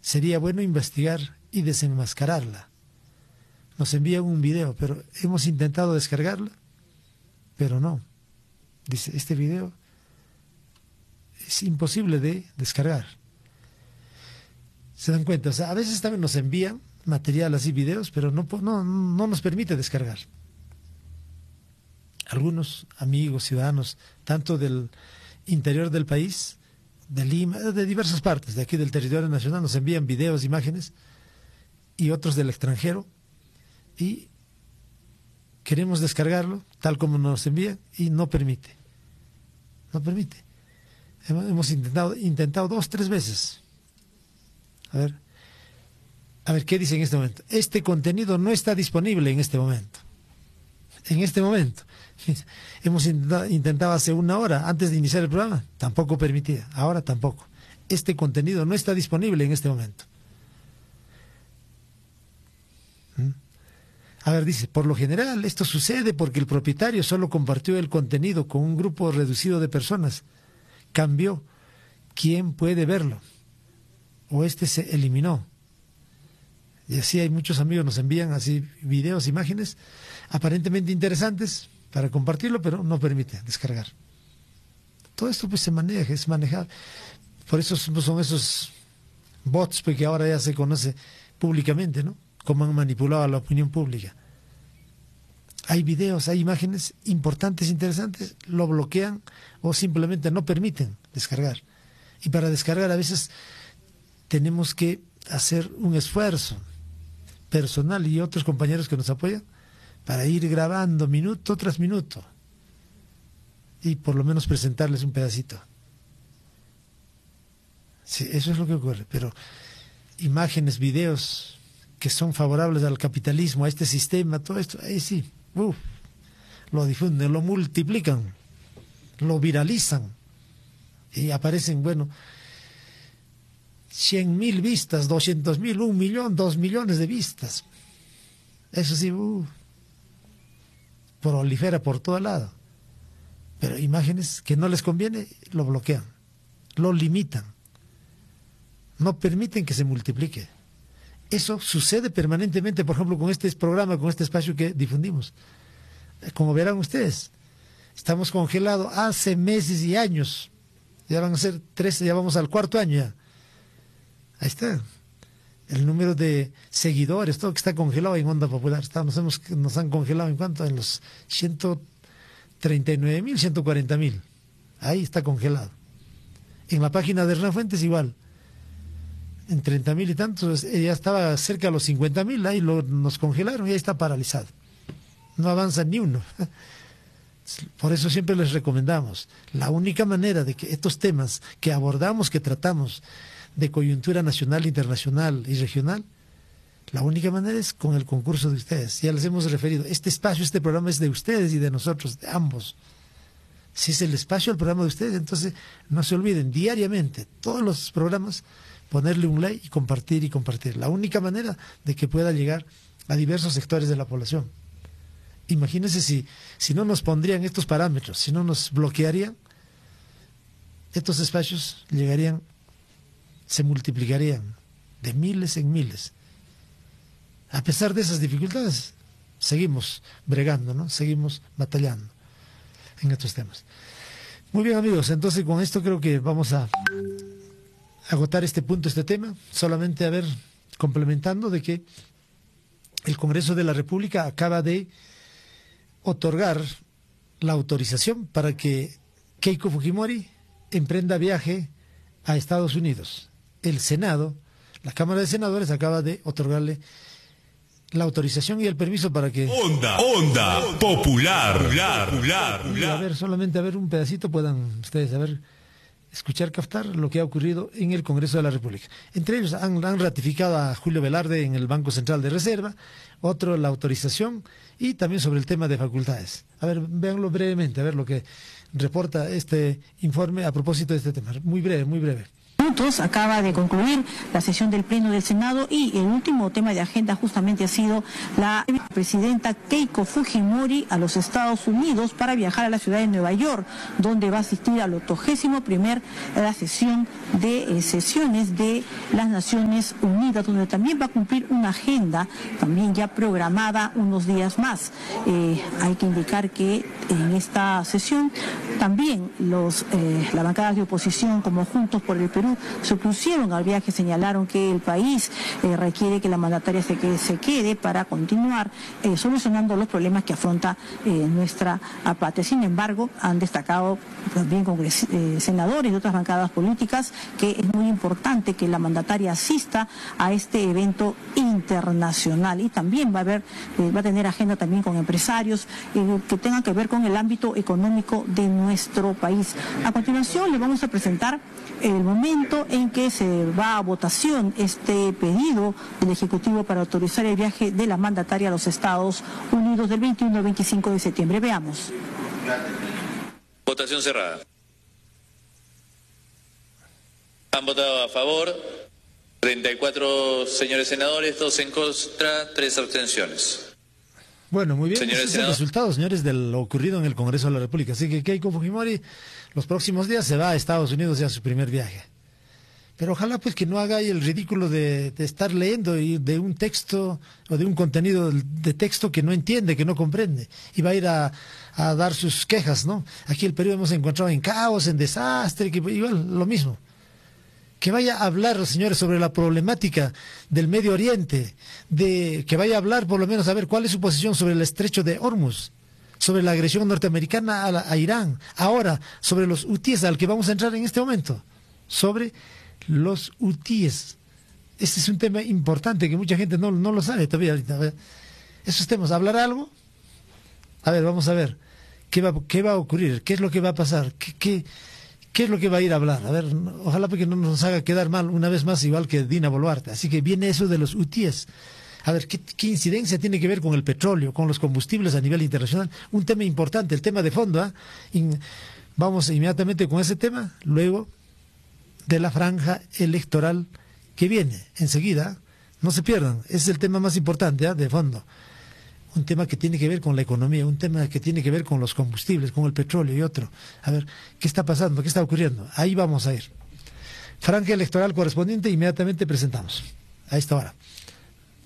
sería bueno investigar y desenmascararla. Nos envían un video, pero hemos intentado descargarla, pero no. Dice, este video es imposible de descargar. ¿Se dan cuenta? O sea, a veces también nos envían material así, videos, pero no nos permite descargar. Algunos amigos, ciudadanos, tanto del interior del país, de Lima, de diversas partes, de aquí del territorio nacional, nos envían videos, imágenes, y otros del extranjero, y queremos descargarlo, tal como nos envían, y no permite. No permite. Hemos intentado 2, 3 veces. A ver, ¿qué dice en este momento? Este contenido no está disponible en este momento. En este momento. Hemos intentado hace 1 hora, antes de iniciar el programa, tampoco permitía, ahora tampoco. Este contenido no está disponible en este momento. A ver, dice, por lo general esto sucede porque el propietario solo compartió el contenido con un grupo reducido de personas. Cambió. ¿Quién puede verlo? O este se eliminó. Y así hay muchos amigos, nos envían así videos, imágenes, aparentemente interesantes para compartirlo, pero no permite descargar. Todo esto pues se maneja, es manejable. Por eso son esos bots pues, que ahora ya se conoce públicamente, ¿no? Cómo han manipulado a la opinión pública. Hay videos, hay imágenes importantes, interesantes, lo bloquean o simplemente no permiten descargar. Y para descargar a veces tenemos que hacer un esfuerzo personal y otros compañeros que nos apoyan para ir grabando minuto tras minuto y por lo menos presentarles un pedacito. Sí, eso es lo que ocurre, pero imágenes, videos que son favorables al capitalismo, a este sistema, todo esto, ahí sí, lo difunden, lo multiplican, lo viralizan y aparecen, 100.000 vistas, 200.000, 1 millón, 2 millones de vistas. Eso sí, prolifera por todo lado. Pero imágenes que no les conviene, lo bloquean, lo limitan, no permiten que se multiplique. Eso sucede permanentemente, por ejemplo, con este programa, con este espacio que difundimos. Como verán ustedes, estamos congelados hace meses y años. Ya van a ser 13, ya vamos al 4.º año ya. Ahí está. El número de seguidores, todo que está congelado en Onda Popular. Nos han congelado en cuánto, en los 139.000, 140.000. Ahí está congelado. En la página de Hernán Fuentes igual. En 30.000 y tantos, ya estaba cerca de los 50.000, ahí nos congelaron y ahí está paralizado. No avanza ni uno. Por eso siempre les recomendamos, la única manera de que estos temas que abordamos, que tratamos de coyuntura nacional, internacional y regional, la única manera es con el concurso de ustedes. Ya les hemos referido, este espacio, este programa es de ustedes y de nosotros, de ambos. Si es el espacio del programa de ustedes, entonces no se olviden, diariamente, todos los programas, ponerle un like y compartir y compartir. La única manera de que pueda llegar a diversos sectores de la población. Imagínense si no nos pondrían estos parámetros, si no nos bloquearían, estos espacios llegarían, se multiplicarían de miles en miles. A pesar de esas dificultades, seguimos bregando, ¿no? Seguimos batallando en estos temas. Muy bien, amigos, entonces con esto creo que vamos a agotar este punto, este tema, solamente complementando de que el Congreso de la República acaba de otorgar la autorización para que Keiko Fujimori emprenda viaje a Estados Unidos. El Senado, la Cámara de Senadores acaba de otorgarle la autorización y el permiso para que... Onda Popular. Y solamente un pedacito puedan ustedes escuchar, captar lo que ha ocurrido en el Congreso de la República. Entre ellos han ratificado a Julio Velarde en el Banco Central de Reserva, otro la autorización y también sobre el tema de facultades. Véanlo brevemente, lo que reporta este informe a propósito de este tema. Muy breve, muy breve. minutos acaba de concluir la sesión del Pleno del Senado y el último tema de agenda justamente ha sido la presidenta Keiko Fujimori a los Estados Unidos para viajar a la ciudad de Nueva York, donde va a asistir a la 81ª sesión de sesiones de las Naciones Unidas, donde también va a cumplir una agenda también ya programada unos días más. Hay que indicar que en esta sesión también las bancadas de oposición como Juntos por el Perú se opusieron al viaje, señalaron que el país requiere que la mandataria se quede para continuar solucionando los problemas que afronta nuestra patria. Sin embargo, han destacado también senadores de otras bancadas políticas que es muy importante que la mandataria asista a este evento internacional y también va a tener agenda también con empresarios que tengan que ver con el ámbito económico de nuestro país. A continuación le vamos a presentar el momento en que se va a votación este pedido del Ejecutivo para autorizar el viaje de la mandataria a los Estados Unidos del 21 al 25 de septiembre. Veamos. Votación cerrada. Han votado a favor 34 señores senadores, 2 en contra, 3 abstenciones. Bueno, muy bien. Ese es el resultado, señores, de lo ocurrido en el Congreso de la República. Así que Keiko Fujimori los próximos días se va a Estados Unidos ya a su primer viaje. Pero ojalá pues que no haga ahí el ridículo de estar leyendo de un texto o de un contenido de texto que no entiende, que no comprende. Y va a ir a dar sus quejas, ¿no? Aquí el Perú hemos encontrado en caos, en desastre, que igual lo mismo. Que vaya a hablar, señores, sobre la problemática del Medio Oriente, que vaya a hablar por lo menos a ver cuál es su posición sobre el estrecho de Hormuz, sobre la agresión norteamericana a Irán, ahora sobre los hutíes al que vamos a entrar en este momento, sobre los hutíes. Este es un tema importante que mucha gente no lo sabe todavía ahorita. A ver, esos temas, ¿hablar algo? A ver, vamos a ver, ¿qué va a ocurrir? ¿Qué es lo que va a pasar? ¿Qué es lo que va a ir a hablar? A ver, ojalá porque no nos haga quedar mal una vez más, igual que Dina Boluarte. Así que viene eso de los hutíes. A ver, ¿qué incidencia tiene que ver con el petróleo, con los combustibles a nivel internacional? Un tema importante, el tema de fondo. Vamos inmediatamente con ese tema, luego de la franja electoral que viene enseguida. No se pierdan, ese es el tema más importante de fondo. Un tema que tiene que ver con la economía, un tema que tiene que ver con los combustibles, con el petróleo y otro. A ver, ¿qué está pasando? ¿Qué está ocurriendo? Ahí vamos a ir. Franja electoral correspondiente, inmediatamente presentamos. A esta hora.